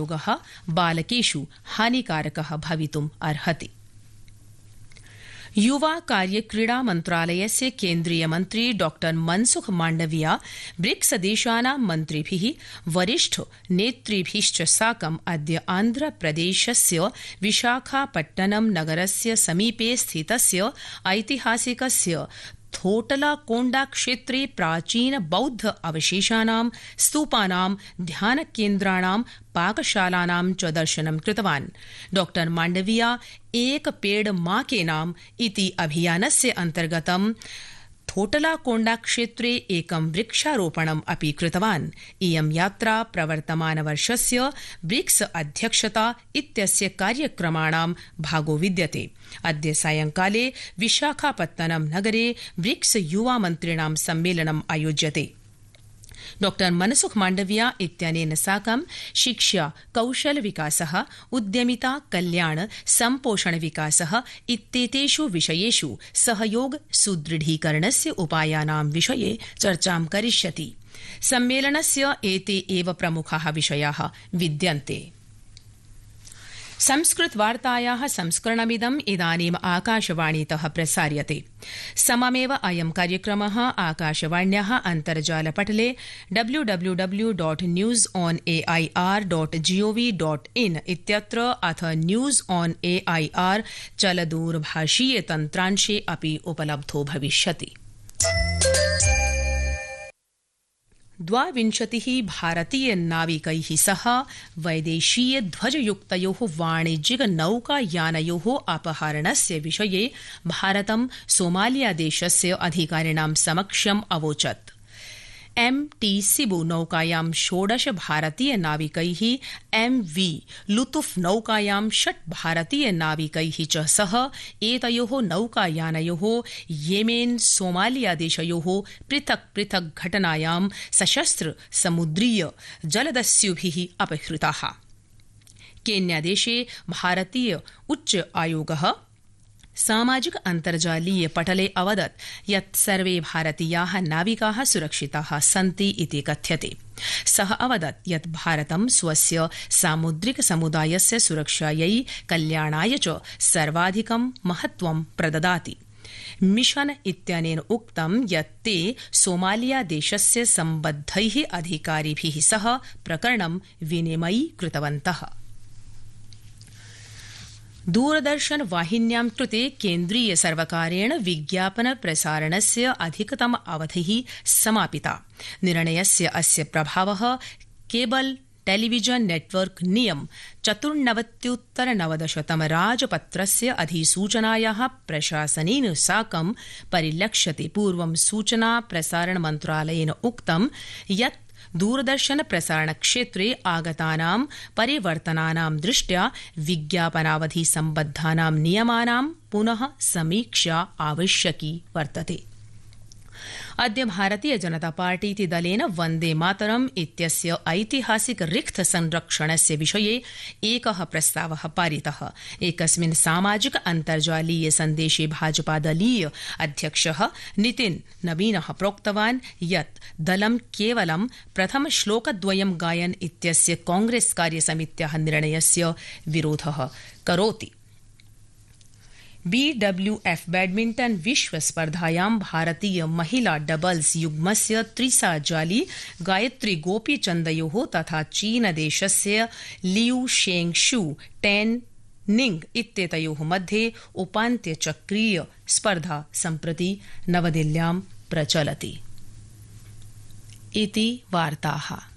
उपयोगः बालकेषु हानिकारकः भवितुम् अर्हति। युवा कार्य क्रीडा मन्त्रालयस्य केन्द्रीय मन्त्री डॉ मनसुख माण्डविया ब्रिक्स देशानां मन्त्रिभिः वरिष्ठ नेतृभिश्च साकम् अद्य आन्ध्रप्रदेशस्य विशाखापट्टनम नगरस्य समीपे स्थितस्य ऐतिहासिकस्य थोटलाकोण्डा क्षेत्रे प्राचीन बौद्ध अवशेषानां स्तूपानां ध्यानकेन्द्राणां पाकशालानां च दर्शनं कृतवान्। डॉ माण्डविया एक पेड़ मां के नाम इति अभियानस्य अन्तर्गतं थोटलाकोण्डा क्षेत्रे एकं वृक्षारोपणम् अपि कृतवान्। इयं यात्रा प्रवर्तमानवर्षस्य ब्रिक्स अध्यक्षता इत्यस्य कार्यक्रमाणां भागो विद्यते। अद्य सायंकाले विशाखापत्तनम नगरे ब्रिक्स युवा मन्त्रिणां सम्मेलनम् आयोज्यते। डॉ मनसुख माण्डविया इत्यनेन साकं शिक्षा कौशल विकासः उद्यमिता कल्याण सम्पोषण विकासः इत्येतेषु विषयेषु सहयोग सुदृढीकरणस्य उपायानां विषये चर्चां करिष्यति। सम्मेलनस्य एते एव प्रमुखाः विषयाः विद्यन्ते। संस्कृत वार्तायाः संस्करणमिदम् इदानीम् आकाशवाणीतः प्रसार्यते। सममेव अयं कार्यक्रमः आकाशवाण्याः अन्तर्जालपटले www.newsonair.gov.in इत्यत्र अथ न्यूज ऑन एआईआर चलदूरभाषीय तन्त्रांशे अपि उपलब्धो भविष्यति। 22 भारतीय नाविकैः सह वैदेशीय ध्वजयुक्तयोः वाणिज्यिक नौकायानयोः अपहरणस्य विषये भारतं सोमालिया देशस्य अधिकारिणां समक्षम् अवोचत्। MT सिबु नौकायां 16 भारतीय नाविकैः MV लुतुफ नौकायां 6 भारतीय नाविकैः च सह एतयोः नौकायानयोः येमेन सोमालिया देशयोः पृथक् पृथक् घटनायां सशस्त्र समुद्रीय जलदस्युभिः अपहृताः। केन्यादेशे भारतीय उच्च आयोगः सामाजिक अन्तर्जालीय पटले अवदत् यत् सर्वे भारतीयाः नाविकाः सुरक्षिताः सन्ति इति कथ्यते। सः अवदत् यत् भारतं स्वस्य सामुद्रिक समुदायस्य सुरक्षायै कल्याणाय च सर्वाधिकं महत्त्वं प्रददाति। मिशन इत्यनेन उक्तं यत् ते सोमालिया देशस्य सम्बद्धैः अधिकारिभिः सह प्रकरणं विनिमयी कृतवन्तः। दूरदर्शन वाहिन्यां कृते केन्द्रीय सर्वकारेण विज्ञापन प्रसारणस्य अधिकतम अवधिः समापिता। निर्णयस्य अस्य प्रभावः केबल टेलीविजन नेटवर्क नियम 94-90 राजपत्रस्य अधिसूचनायाः प्रशासनेन साकं परिलक्ष्यते। पूर्वं सूचना प्रसारण मन्त्रालयेन उक्तं यत् दूरदर्शन प्रसारण क्षेत्रे आगतानां परिवर्तनानां दृष्ट्या विज्ञापनावधि सम्बद्धानां नियमानां पुनः समीक्षा आवश्यकी वर्तते। अद्य भारतीय जनता पार्टीति दलेन वन्दे मातरम् इत्यस्य ऐतिहासिक रिक्त संरक्षणस्य विषये एकः प्रस्तावः पारितः। एकस्मिन् सामाजिक अन्तर्जालीय सन्देशे भाजपादलीय अध्यक्षः नितिन नवीनः प्रोक्तवान् यत् दलं केवलं प्रथम श्लोकद्वयं गायन इत्यस्य कांग्रेस कार्यसमित्याः निर्णयस्य विरोधः करोति। BWF बैडमिंटन विश्व स्पर्धायां भारतीय महिला डबल्स युग्मस्य त्रिसाजाली गायत्री गोपीचन्दयोः तथा चीनदेशस्य लियू शेंगशू टेन निंग इत्येतयोः मध्ये उपान्त्यचक्रीय स्पर्धा सम्प्रति नवदिल्ल्यां प्रचलति। इति वार्ताः।